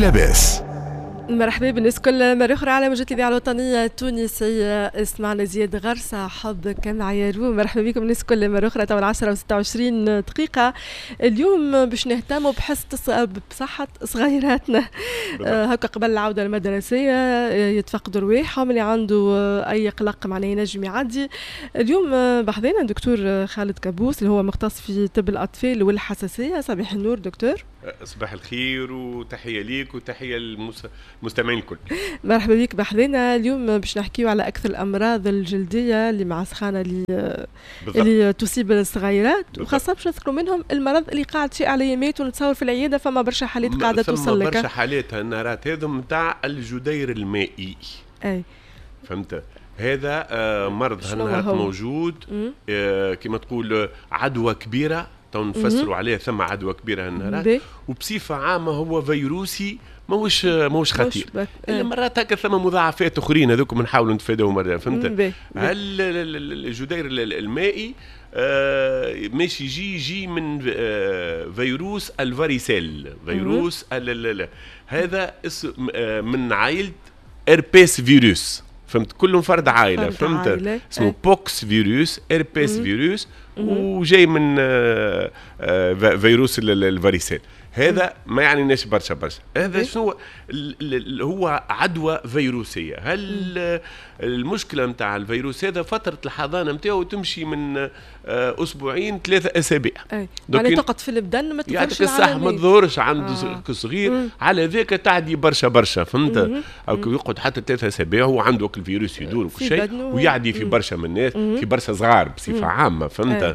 لاباس. مرحبا بالناس كل مرة أخرى على موجة الإذاعة الوطنية التونسية. اسمعنا زياد غرسة حبك معيارو. مرحبا بكم الناس كل مرة أخرى. طبعا 10 و26 دقيقة. اليوم باش نهتموا بصحة صغيراتنا. هكا قبل العودة المدرسية يتفقدوا رواحهم، اللي عنده أي قلق معناه ينجم يعدي. اليوم بحضينا دكتور خالد كابوس اللي هو مختص في طب الأطفال والحساسية. صباح النور دكتور. صباح الخير وتحية ليك وتحية المستمعين الكل. مرحبا بك بحذنا. اليوم باش نحكيو على أكثر الأمراض الجلدية اللي مع سخانة اللي تصيب الصغيرات، وخاصة باش نذكروا منهم المرض اللي قاعد شيء على يمات، ونتصور في العيادة فما برشا حالات قاعدة توصل لك. برشا حالات النارات هذا متاع الجدير المائي. أي فهمت؟ هذا مرض هالنهارات موجود. كما تقول عدوى كبيرة، نفسروا عليه ثم عدوى كبيرة هالنهارات، وبصفة عامة هو فيروسي ماهوش خطير. إلا مرات هكا ثم مضاعفات أخرين هذوك نحاولوا نتفادوا مرة. فهمت؟ الجدير المائي ماشي يجي من فيروس الفاريسيل. فيروس هذا من عائلة إربيس فيروس. فهمت؟ كلهم فرد عائلة. فهمت؟ اسمه بوكس فيروس، إربيس فيروس، وجاي من فيروس الفاريسيل. هذا ما يعنيناش برشا. هذا شنو هو عدوى فيروسية. هل المشكلة متاع الفيروس هذا فترة الحضانة متاعه تمشي من أسبوعين 3 أسابيع. يعني تقعد في البدن ما تظهرش العلامات، ما تظهرش عنده صغير. على ذاك تعدي برشا. فهمت؟ أو يقعد حتى 3 أسابيع هو عنده الفيروس يدور وكل شيء، ويعدي في برشا من الناس، في برشا صغار بصفة عامة. فهمت؟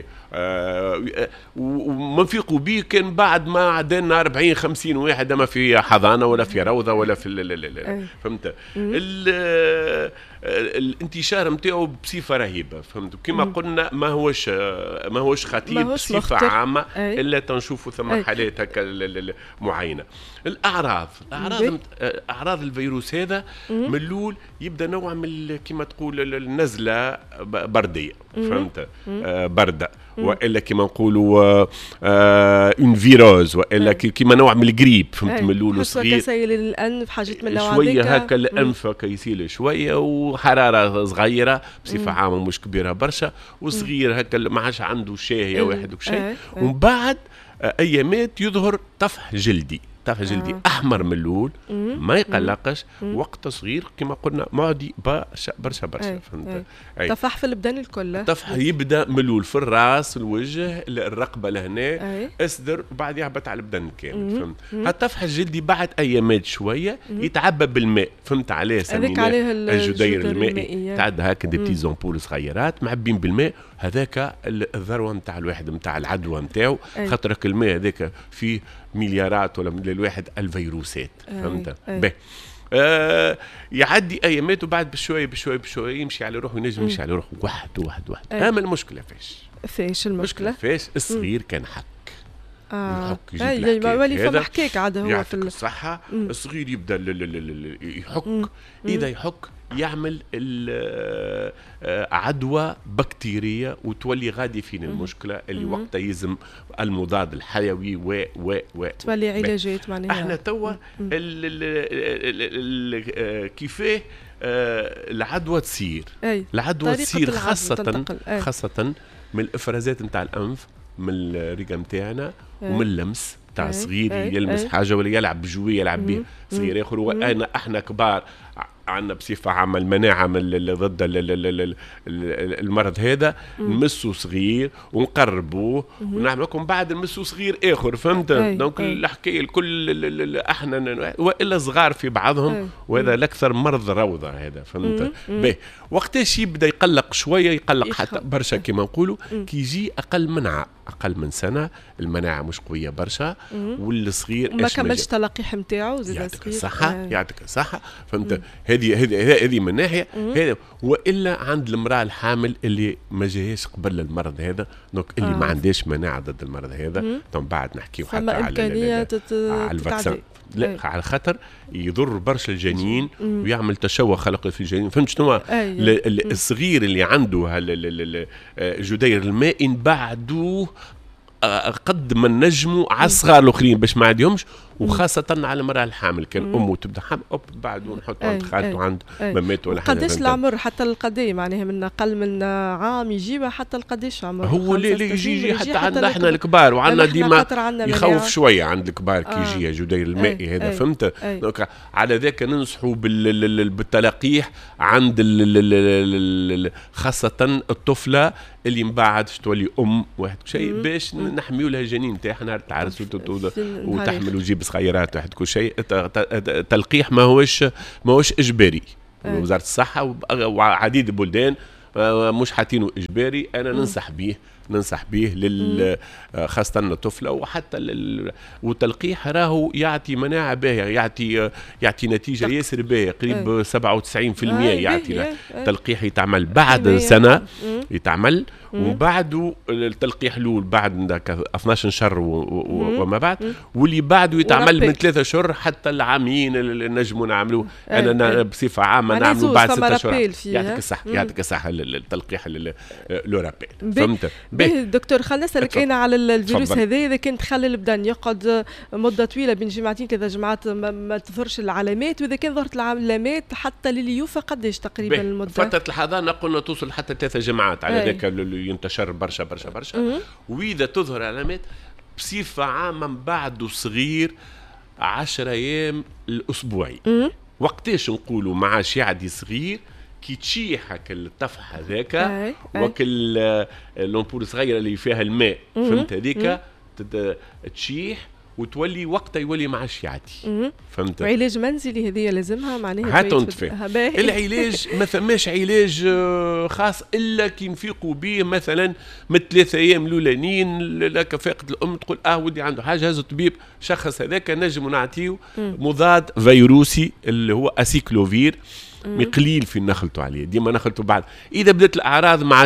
وما فيقوا بيه كان بعد ما عدنا 40-50 واحد اما في حضانه ولا في روضه ولا في فهمت؟ الانتشار نتاعو بصفه رهيبه. فهمت؟ كما قلنا ما هوش خطير بصفه عامه، الا تنشوفوا ثم حالات هكا معينه. اعراض الفيروس هذا من الاول يبدا نوع من كما تقول النزله برديه. فهمت؟ برده، والا كما نقولوا اون فيروز، والا كما نوع من الجريب. فهمت؟ من الاول صغير كسيل الانف، حاجات من النوع شويه هكا الانف كيسيل شويه، وحراره صغيره بصفه عامه مش كبيره برشا، وصغير هكا ما عادش عنده شاهيه واحد وشيء. ومن بعد ايامات يظهر طفح جلدي احمر من الاول، ما يقلقش. وقت صغير كما قلنا معدي برشا. فهمت؟ طفح في البدن الكل. الطفح يبدا من الاول في الراس، الوجه، الرقبه لهنا، اصدر، وبعد يهبط على البدن كامل. فهمت؟ الطفح الجلدي بعد ايامات شويه يتعبى بالماء. فهمت عليه؟ سميناه الجدير المائي. تعد هكا دي بتي زامبول صغيرات معبين بالماء. هذاك الذروه نتاع الواحد نتاع العدوى نتاعو، خاطرك الماء هذاك فيه مليارات ولا للواحد الفيروسات. فهمت؟ يعدي ايامات، وبعد بشويه يمشي على روحه، ينجم يمشي على روحه واحد. اما المشكله فاش المشكله فاش الصغير كان حك. يولي فما حكاك عاد هو في الصحة. الصغير يبدا يحك. إذا يحك يعمل عدوى بكتيرية، وتولي غادي فين المشكلة اللي وقتها يلزم المضاد الحيوي تولي علاجات. معناها احنا توا كيفاه العدوى تصير. العدوى تصير خاصة من الإفرازات نتاع الأنف، من الريقة متاعنا، ومن اللمس تاع صغير يلمس حاجة ولا يلعب بجوية يلعب به صغير آخر. وأنا احنا كبار عندنا بصفة عامة المناعة ضد المرض هذا، نمسه صغير ونقربوه ونعملكم بعد نمسه صغير آخر. فهمت؟ دونك الحكاية الكل احنا وإلا صغار في بعضهم، وهذا الأكثر مرض روضة هذا. فهمت؟ وقتاش يبدأ يقلق شوية، يقلق حتى برشا كما نقولوا كي يجي أقل من سنة، المناعة مش قوية برشا، والصغير ما كملش تلقيح نتاعو يعطيك الصحة. فهمت؟ هذه من ناحية. هذا وإلا عند المرأة الحامل اللي ما جاهش قبل المرض هذا، دونك اللي ما عندهاش مناعة ضد المرض هذا، ثم بعد نحكيو حتى على الفاكسين. لا، على خطر يضر برشا الجنين ويعمل تشوه خلقي في الجنين. فهمت شنو؟ الصغير اللي عنده الجدير المائي بعده قد ما نجموا على الصغار الاخرين باش ما عندهمش، وخاصه على المراه الحامل كان امه تبدا حامل بعد نحطوا عند خالته عند مامته ولا حاجه. قداش العمر حتى القديه معناها من اقل من عام يجيبها حتى القديش عمر؟ هو اللي يجي حتى عندنا احنا الكبار وعندنا ديما يخوف شويه عند الكبار كي يجي جدير المائي هذا فهمت. على ذاك ننصحوا بالتلقيح عند خاصه الطفله اللي من بعد تولي واحد شيء باش نحميوا لها الجنين تاعها نهار العرس وتحمل وتجيب صغيرات واحد كل شيء. التلقيح ماهوش اجباري. وزاره الصحه وعديد البلدان مش حاطينه اجباري. انا ننصح به خاصه الطفله وحتى والتلقيح راهو يعطي مناعه باهيه يعطي نتيجه ياسر باهيه قريب 97% يعطي. التلقيح يتعمل بعد سنه يتعمل وبعده التلقيح الاول بعد 12 شهر وما بعد واللي بعده يتعمل من 3 شهور حتى العامين اللي نجموا نعملوه. انا بصفه عامه نعملوا بعد 6 شهور. يعطيك الصحه التلقيح الاوروبي فهمت. دكتور خلينا نسالك انا على الفيروس هذا اذا كان تخلي البدن يقعد مده طويله بين جمعتين كذا جمعات ما تظهرش العلامات واذا كان ظهرت العلامات حتى لليوفى قداش تقريبا المده؟ فتره الحضانه قلنا توصل حتى 3 جمعات على ذاك ينتشر برشا واذا تظهر علامات بصفه عامه من بعده صغير 10 ايام الاسبوعي. وقتاش نقولوا ما عادش يعدي صغير كي تشيح هك الطفح هذاك وكل الامبور صغيره اللي فيها الماء فهمت هذيك تشيح وتولي وقتها يولي ما عادش يعدي فهمت. علاج منزلي هذه لازمها معناها هاتوا نتفاهم. العلاج ما ثماش علاج خاص الا كي نفيقوا به مثلا من 3 ايام الاولانيين لك فاقد الام تقول ودي عنده حاجه هذا الطبيب شخص هذاك نجم نعطيه مضاد فيروسي اللي هو اسيكلوفير قليل في نخلته عليه ديما نخلته بعد اذا بدات الاعراض ما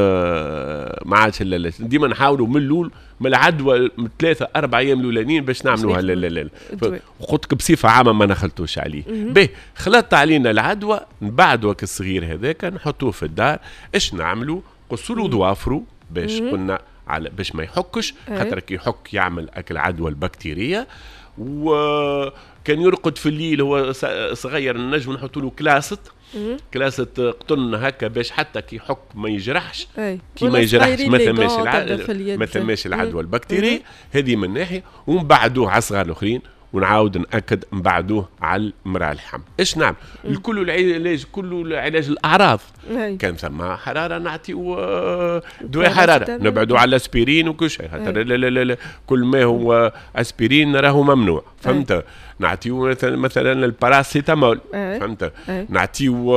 عادش ديما نحاولوا من الاول من العدوى من 3-4 ايام الاولانيين باش نعملوها وقلت لك بصفه عامه ما نخلتوش عليه. به خلطت علينا العدوى بعد وقت الصغير هذاك نحطوه في الدار ايش نعملوا قصوا له ضوافره باش قلنا على باش ما يحكش خاطر كي يحك يعمل اكل عدوى البكتيريه. وكان يرقد في الليل هو صغير نجم نحطوا له كلاسة قطن هكا باش حتى كي يحك ما يجرحش كي ما يجرحش ما ثماش العدوى البكتيري. هذه من ناحيه ومن على الصغار الاخرين ونعاود نأكد نبعدوه على المرأة الحمل. ايش نعمل؟ كله العلاج الاعراض كان ثم حراره نعطيو دواء حراره نبعدوا على الاسبرين وكل شيء كل ما هو اسبرين راهو ممنوع فهمت. نعطيو مثلا الباراسيتامول فهمت. نعطيو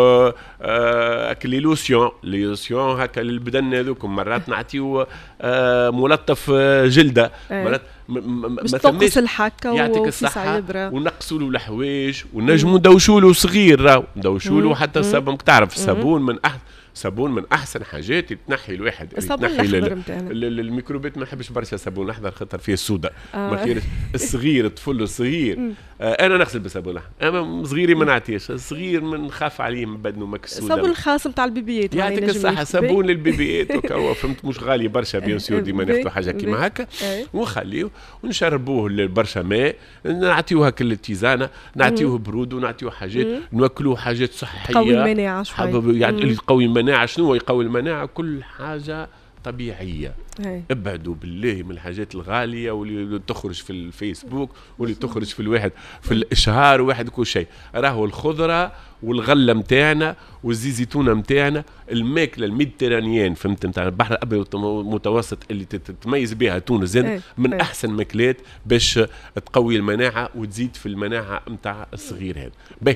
لي لوسيون هكا للبدن هذوكم مرات نعطيو ملطف جلده مرات باش تنقص الحكه يعطيك الصحه ونقصوا له الحوايج ونجموا ندوشوا له صغير ندوشوا له حتى الصابون تعرف الصابون صابون من احسن حاجات تنحي الواحد تنحي الميكروبات. ما نحبش برشا صابون احمر خاطر فيه السوداء ما خير الصغير الطفل الصغير انا نغسل بالصابون الاحمر اما صغيري ما نعطيش الصغير من نخاف عليه من بدنه مكسود. صابون الخاص نتاع البيبيات يعطيك الصحه صابون للبيبيات وكا فهمت مش غالي برشا بيان سور ديما ناخذوا حاجه كيما هكا ونخليوه ونشربوه لبرشا ماء نعطيوه هكا للتيزانه نعطيوه برود ونعطيوه حاجات ناكلوه حاجات صحيه قوي المناعه شوي يعني قوي المناعه. شنو يقوي المناعه؟ كل حاجه طبيعيه. ابعدوا بالله من الحاجات الغاليه واللي تخرج في الفيسبوك واللي تخرج في الواحد في الاشهار واحد كل شيء. راهو الخضره والغله نتاعنا والزيتونه نتاعنا الماكله الميديترانيين فهمت نتاع البحر الابيض المتوسط اللي تتميز بها تونس من احسن ماكلات باش تقوي المناعه وتزيد في المناعه نتاع الصغير هذا.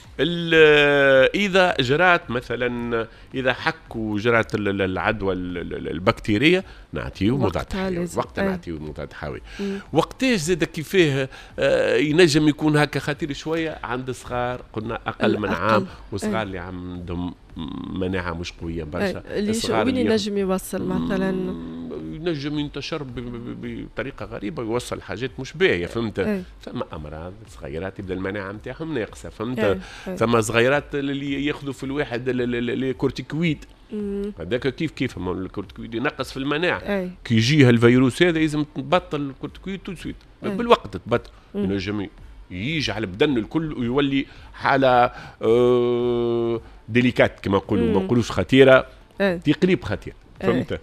اذا جرات مثلا اذا حك وجرات العدوى البكتيريه نعطيه مضاد حيوي وقتها نعطيه مضاد حيوي. وقتاش زاد كيفاه ينجم يكون هكا خطير شويه عند صغار قلنا اقل من عام وصغار اللي عندهم مناعه مش قويه برشا. وين ينجم يوصل مثلا ينجم ينتشر بطريقه غريبه يوصل حاجات مش باهيه فهمت. ثم امراض صغيرات يبدا المناعه نتاعهم ناقصه فهمت. ثم صغيرات اللي ياخذوا في الواحد الكورتيكويد هذاك كيف الكورتيكويد ينقص في المناعه كي يجيها الفيروس هذا لازم تبطل الكورتيكويد تو سويت بالوقت تبطل ينجم يجي على بدن الكل ويولي حاله ديليكات كما نقولوا، ما نقولوش خطيره، تقريب خطير. فهمت؟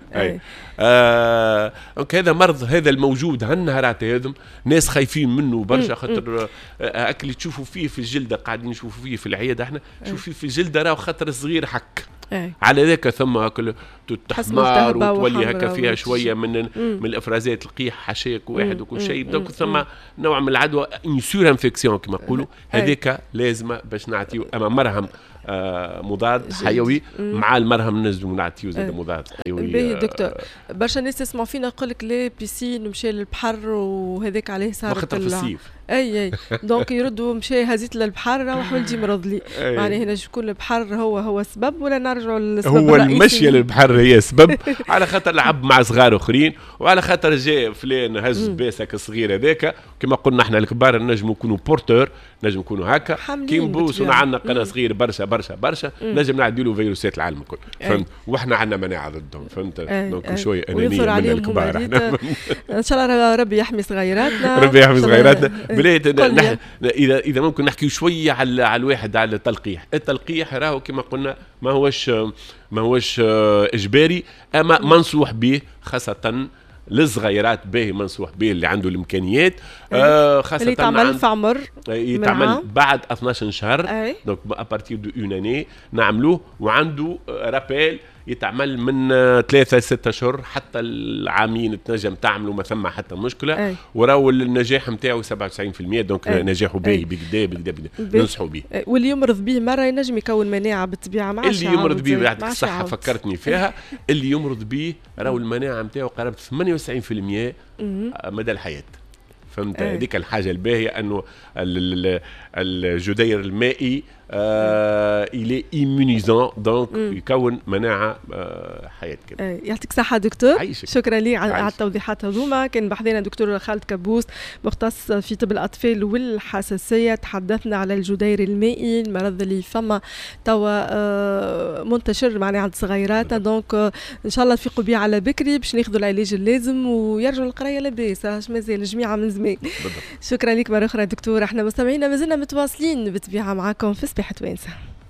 هذا مرض، هذا الموجود هالنهارات هذم ناس خايفين منه برشا، خاطر اللي تشوفوا فيه في الجلده، قاعدين نشوفوا فيه في العياده احنا نشوفوا فيه في الجلده راهو خطر صغير حك. على ذاك ثم هكا تحمر وتولي هكا فيها شويه من الافرازات القيح حشاك واحد وكل شيء، دونك ثم نوع من العدوى سور انفكسيون كما نقولوا. هذاك لازمه باش نعطيو اما مرهم مضاد حيوي، مع المرهم نجموا نعطيو زاد مضاد حيوي. باهي دكتور، برشا ناس يسمعوا فينا يقول لك لا بيسين مشى للبحر وهذاك عليه صار خاطر في الصيف. اي دونك يردوا مشى هزيت للبحر راح ولدي مرض لي. معناها هنا شكون البحر هو سبب ولا نرجعوا للسبب هو المشيه للبحر هي سبب على خاطر لعب مع صغار اخرين، وعلى خاطر جاء فلان هز باسك الصغير هذاك. كما قلنا احنا الكبار نجموا نكونوا بورتور، نجم نكونوا هكا كي نبوس وعندنا قنا صغير برشا برشا برشا نجم نعدي له فيروسات العالم الكل. فهمت؟ واحنا عندنا مناعه ضدهم. فهمت؟ دونك شويه انانيه من الكبار احنا. ان شاء الله ربي يحمي صغيراتنا، ربي يحمي صغيراتنا. بلاد اذا ممكن نحكي شويه على الواحد على التلقيح راهو كما قلنا ما هوش اجباري، اما منصوح به خاصه للصغيرات، باهي منصوح به اللي عنده الامكانيات، خاصه اللي يتعمل في عمر يتعمل بعد 12 شهر، دونك ابارتير دو اون اني نعملوه، وعنده رابيل يتعمل من 3 ل 6 اشهر حتى العامين تنجم تعملوا ما ثم حتى مشكله. وراو النجاح نتاعو 97%، دونك نجاحه باهي بكدا ننصحوا به. واللي يمرض به مره ينجم يكون مناعه بالطبيعه مع اللي يمرض به بعد الصحه فكرتني فيها. اللي يمرض به راهو المناعه نتاعو قرابه 98% مدى الحياه. فهمت؟ هذيك الحاجه الباهيه انه الجدير المائي إلي إيمونيزون، دونك يكون مناعة حياة كده. يعطيك صحة دكتور، شكرا لي على التوضيحات هذوما. كان بحثنا دكتور خالد كبوس مختص في طب الأطفال والحساسية، تحدثنا على الجدير المائي، المرض اللي فما توا منتشر معناها عند صغيراتنا، دونك إن شاء الله نفيقوا بيه على بكري باش ناخذوا العلاج اللازم ويرجعوا القراية لاباس، اش مازال الجميع من زمان. شكرا لك مرة أخرى دكتور. احنا مستمعينا مازلنا متواصلين بالطبيعة معاكم في صباح توانسة.